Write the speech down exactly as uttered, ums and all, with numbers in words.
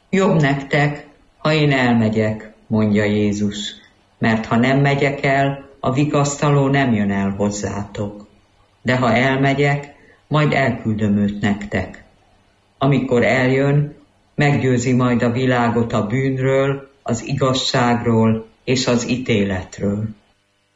Jobb nektek, ha én elmegyek, mondja Jézus, mert ha nem megyek el, a vigasztaló nem jön el hozzátok. De ha elmegyek, majd elküldöm őt nektek. Amikor eljön, meggyőzi majd a világot a bűnről, az igazságról és az ítéletről.